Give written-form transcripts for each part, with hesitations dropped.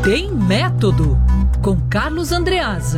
Tem Método, com Carlos Andreasa.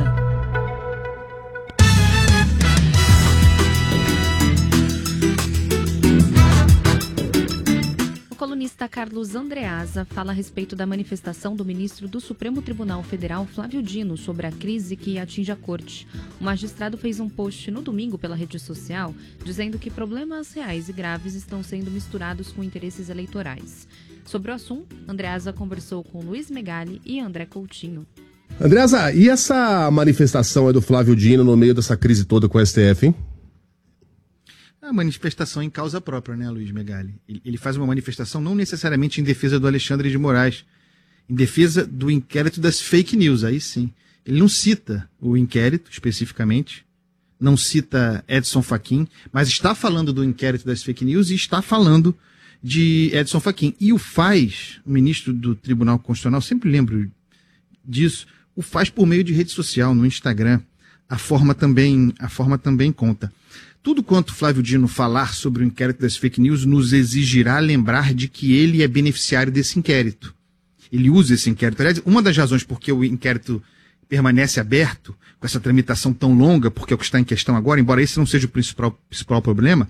O colunista Carlos Andreasa fala a respeito da manifestação do ministro do Supremo Tribunal Federal, Flávio Dino, sobre a crise que atinge a corte. O magistrado fez um post no domingo pela rede social, dizendo que problemas reais e graves estão sendo misturados com interesses eleitorais. Sobre o assunto, Andreasa conversou com Luiz Megali e André Coutinho. Andreasa, e essa manifestação do Flávio Dino no meio dessa crise toda com o STF, hein? A manifestação em causa própria, né, Luiz Megali? Ele faz uma manifestação não necessariamente em defesa do Alexandre de Moraes, em defesa do inquérito das fake news, aí sim. Ele não cita o inquérito especificamente, não cita Edson Fachin, mas está falando do inquérito das fake news e está falando de Edson Fachin. E o ministro do Tribunal Constitucional, sempre lembro disso, o faz por meio de rede social, no Instagram. A forma também conta. Tudo quanto Flávio Dino falar sobre o inquérito das fake news nos exigirá lembrar de que ele é beneficiário desse inquérito. Ele usa esse inquérito. Aliás, uma das razões por que o inquérito permanece aberto, com essa tramitação tão longa, porque é o que está em questão agora, embora esse não seja o principal problema,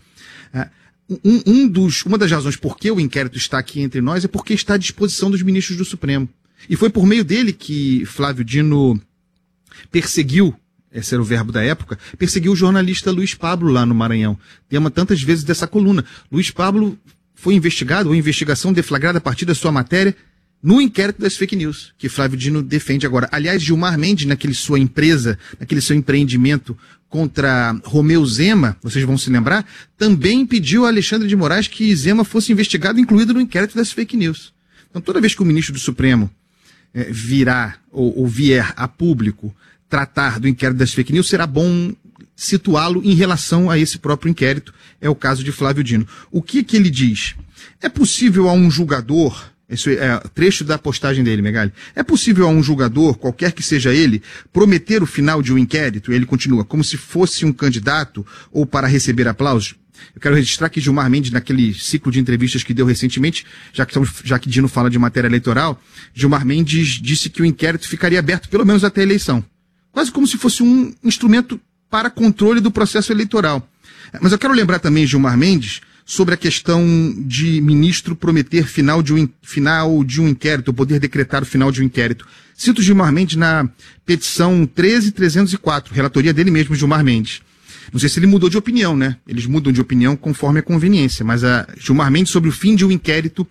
uma das razões por que o inquérito está aqui entre nós é porque está à disposição dos ministros do Supremo. E foi por meio dele que Flávio Dino perseguiu, esse era o verbo da época, perseguiu o jornalista Luiz Pablo lá no Maranhão. Tema tantas vezes dessa coluna. Luiz Pablo foi investigado, ou investigação deflagrada a partir da sua matéria, no inquérito das fake news, que Flávio Dino defende agora. Aliás, Gilmar Mendes, naquele seu empreendimento contra Romeu Zema, vocês vão se lembrar, também pediu a Alexandre de Moraes que Zema fosse investigado, incluído no inquérito das fake news. Então, toda vez que o ministro do Supremo vier a público tratar do inquérito das fake news, será bom situá-lo em relação a esse próprio inquérito. É o caso de Flávio Dino. O que ele diz? É possível a um julgador, esse é trecho da postagem dele, Megali, é possível a um julgador, qualquer que seja ele, prometer o final de um inquérito, e ele continua, como se fosse um candidato ou para receber aplausos? Eu quero registrar que Gilmar Mendes, naquele ciclo de entrevistas que deu recentemente, já que Dino fala de matéria eleitoral, Gilmar Mendes disse que o inquérito ficaria aberto pelo menos até a eleição. Quase como se fosse um instrumento para controle do processo eleitoral. Mas eu quero lembrar também, Gilmar Mendes, sobre a questão de ministro prometer final de um inquérito, ou poder decretar o final de um inquérito. Cito Gilmar Mendes na petição 13.304, relatoria dele mesmo, Gilmar Mendes. Não sei se ele mudou de opinião, né? Eles mudam de opinião conforme a conveniência, mas a Gilmar Mendes sobre o fim de um inquérito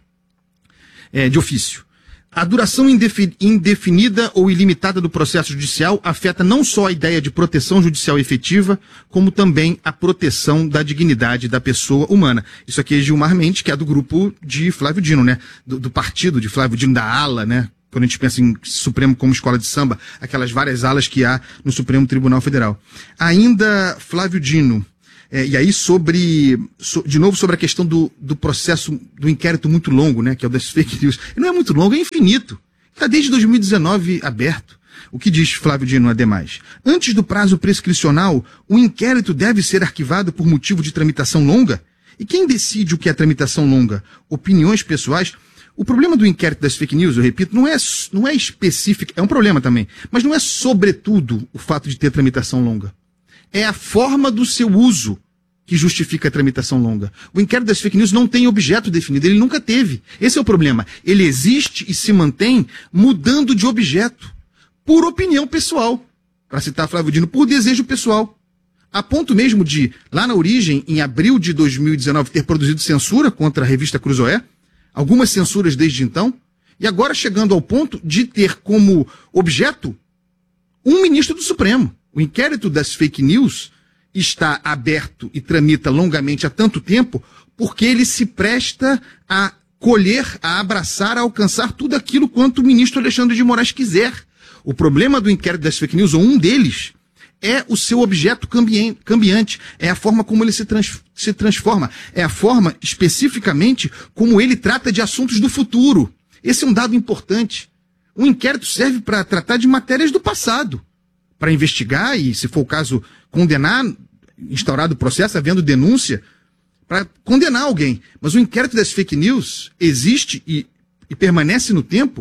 de ofício. A duração indefinida ou ilimitada do processo judicial afeta não só a ideia de proteção judicial efetiva, como também a proteção da dignidade da pessoa humana. Isso aqui é Gilmar Mendes, que é do grupo de Flávio Dino, né? Do partido de Flávio Dino, da ala, né? Quando a gente pensa em Supremo como escola de samba, aquelas várias alas que há no Supremo Tribunal Federal. Ainda Flávio Dino, e aí de novo sobre a questão do processo, do inquérito muito longo, né, que é o das fake news. E não é muito longo, é infinito. Está desde 2019 aberto. O que diz Flávio Dino, ademais? Antes do prazo prescricional, o inquérito deve ser arquivado por motivo de tramitação longa? E quem decide o que é tramitação longa? Opiniões pessoais? O problema do inquérito das fake news, eu repito, não é específico, é um problema também, mas não é sobretudo o fato de ter tramitação longa. É a forma do seu uso que justifica a tramitação longa. O inquérito das fake news não tem objeto definido, ele nunca teve. Esse é o problema. Ele existe e se mantém mudando de objeto, por opinião pessoal. Para citar Flávio Dino, por desejo pessoal. A ponto mesmo de, lá na origem, em abril de 2019, ter produzido censura contra a revista Cruzoé, algumas censuras desde então, e agora chegando ao ponto de ter como objeto um ministro do Supremo. O inquérito das fake news está aberto e tramita longamente há tanto tempo porque ele se presta a colher, a abraçar, a alcançar tudo aquilo quanto o ministro Alexandre de Moraes quiser. O problema do inquérito das fake news, ou um deles, é o seu objeto cambiante, é a forma como ele se transforma, é a forma, especificamente, como ele trata de assuntos do futuro. Esse é um dado importante. O inquérito serve para tratar de matérias do passado, para investigar e, se for o caso, condenar, instaurado o processo, havendo denúncia, para condenar alguém. Mas o inquérito das fake news existe e permanece no tempo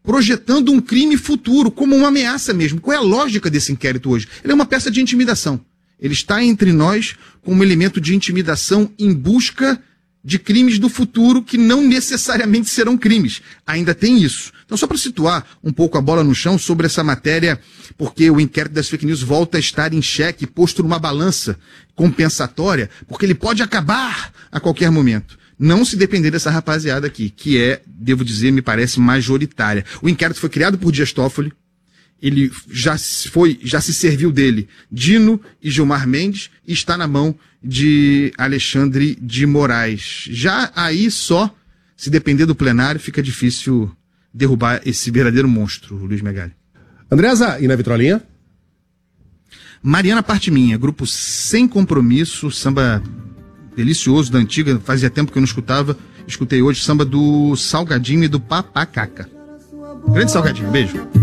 projetando um crime futuro, como uma ameaça mesmo. Qual é a lógica desse inquérito hoje? Ele é uma peça de intimidação. Ele está entre nós como um elemento de intimidação em busca de crimes do futuro que não necessariamente serão crimes. Ainda tem isso. Então, só para situar um pouco a bola no chão sobre essa matéria, porque o inquérito das fake news volta a estar em xeque, posto numa balança compensatória, porque ele pode acabar a qualquer momento. Não se depender dessa rapaziada aqui, que é, devo dizer, me parece majoritária. O inquérito foi criado por Dias Toffoli, ele já se serviu dele Dino e Gilmar Mendes, e está na mão de Alexandre de Moraes. Já aí só, se depender do plenário, fica difícil derrubar esse verdadeiro monstro, Luiz Megali. Andreasa, e na vitrolinha? Mariana Parte Minha, grupo Sem Compromisso, samba delicioso da antiga, fazia tempo que eu não escutava, escutei hoje, samba do Salgadinho e do Papacaca. Grande Salgadinho, beijo.